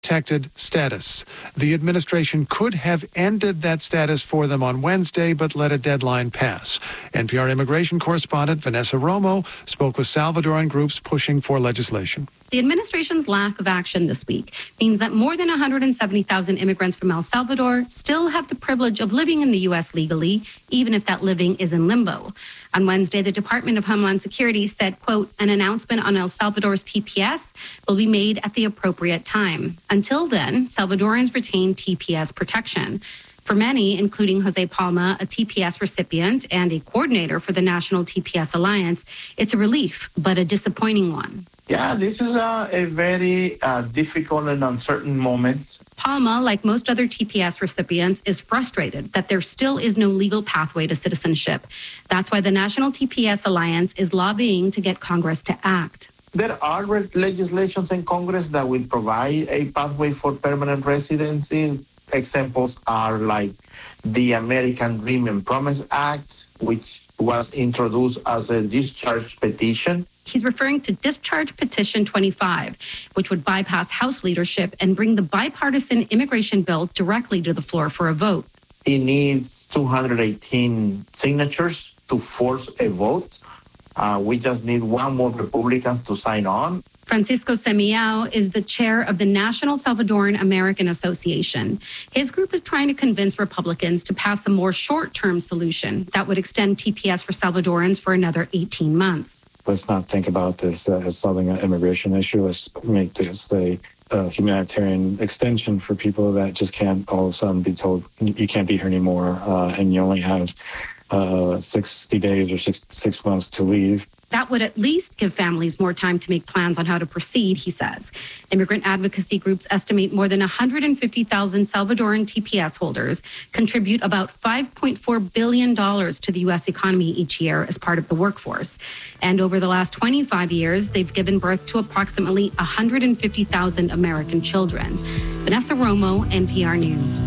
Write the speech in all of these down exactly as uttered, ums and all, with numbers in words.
protected status. The administration could have ended that status for them on Wednesday, but let a deadline pass. N P R immigration correspondent Vanessa Romo spoke with Salvadoran groups pushing for legislation. The administration's lack of action this week means that more than one hundred seventy thousand immigrants from El Salvador still have the privilege of living in the U S legally, even if that living is in limbo. On Wednesday, the Department of Homeland Security said, quote, an announcement on El Salvador's T P S will be made at the appropriate time. Until then, Salvadorans retain T P S protection. For many, including Jose Palma, a T P S recipient and a coordinator for the National T P S Alliance, it's a relief, but a disappointing one. Yeah, this is a, a very uh, difficult and uncertain moment. Palma, like most other T P S recipients, is frustrated that there still is no legal pathway to citizenship. That's why the National T P S Alliance is lobbying to get Congress to act. There are legislations in Congress that will provide a pathway for permanent residency. Examples are like the American Dream and Promise Act, which was introduced as a discharge petition. He's referring to Discharge Petition twenty-five, which would bypass House leadership and bring the bipartisan immigration bill directly to the floor for a vote. It needs two hundred eighteen signatures to force a vote. Uh, we just need one more Republicans to sign on. Francisco Semiao is the chair of the National Salvadoran American Association. His group is trying to convince Republicans to pass a more short-term solution that would extend T P S for Salvadorans for another eighteen months. Let's not think about this uh, as solving an immigration issue. Let's make this a, a humanitarian extension for people that just can't all of a sudden be told you can't be here anymore uh, and you only have uh, sixty days or six, six months to leave. That would at least give families more time to make plans on how to proceed, he says. Immigrant advocacy groups estimate more than one hundred fifty thousand Salvadoran T P S holders contribute about five point four billion dollars to the U S economy each year as part of the workforce. And over the last twenty-five years, they've given birth to approximately one hundred fifty thousand American children. Vanessa Romo, N P R News.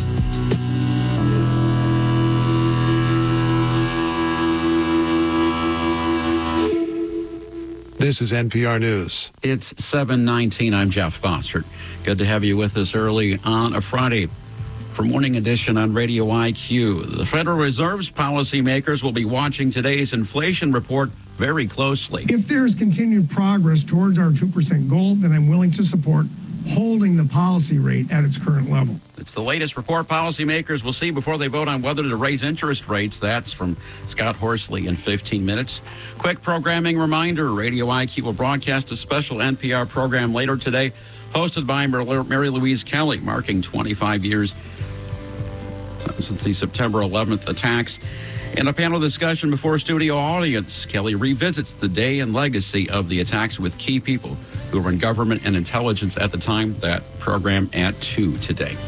This is N P R News. It's seven nineteen. I'm Jeff Bossert. Good to have you with us early on a Friday for Morning Edition on Radio I Q. The Federal Reserve's policymakers will be watching today's inflation report very closely. If there's continued progress towards our two percent goal, then I'm willing to support holding the policy rate at its current level. It's the latest report policymakers will see before they vote on whether to raise interest rates. That's from Scott Horsley in fifteen minutes. Quick programming reminder, Radio I Q will broadcast a special N P R program later today, hosted by Mary Louise Kelly, marking twenty-five years since the September eleventh attacks. In a panel discussion before a studio audience, Kelly revisits the day and legacy of the attacks with key people who were in government and intelligence at the time. That program at two today.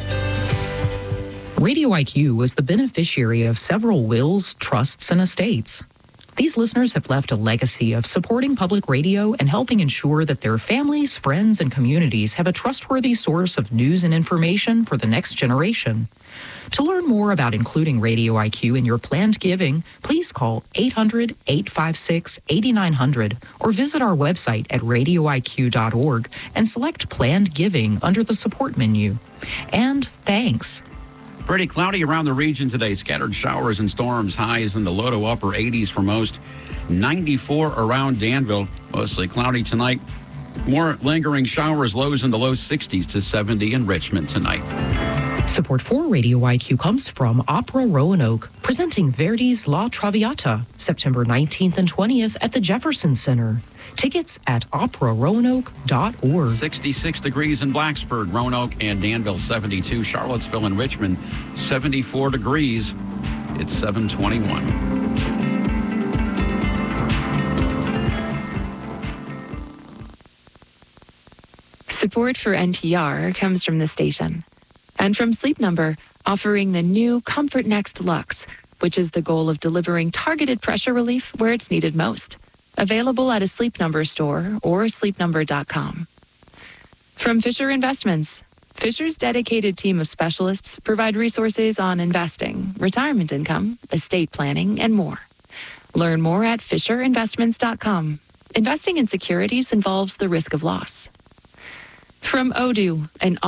Radio I Q was the beneficiary of several wills, trusts, and estates. These listeners have left a legacy of supporting public radio and helping ensure that their families, friends, and communities have a trustworthy source of news and information for the next generation. To learn more about including Radio I Q in your planned giving, please call eight hundred, eight five six, eight nine zero zero or visit our website at radio I Q dot org and select Planned Giving under the support menu. And thanks. Pretty cloudy around the region today. Scattered showers and storms. Highs in the low to upper eighties for most. ninety-four around Danville. Mostly cloudy tonight. More lingering showers. Lows in the low sixties to seventy in Richmond tonight. Support for Radio I Q comes from Opera Roanoke, presenting Verdi's La Traviata, September nineteenth and twentieth at the Jefferson Center. Tickets at opera roanoke dot org. sixty-six degrees in Blacksburg, Roanoke, and Danville, seventy-two. Charlottesville and Richmond, seventy-four degrees. It's seven twenty-one. Support for N P R comes from the station and from Sleep Number, offering the new Comfort Next Luxe, which is the goal of delivering targeted pressure relief where it's needed most. Available at a Sleep Number store or sleep number dot com. From Fisher Investments, Fisher's dedicated team of specialists provide resources on investing, retirement income, estate planning, and more. Learn more at fisher investments dot com. Investing in securities involves the risk of loss. From Odoo, an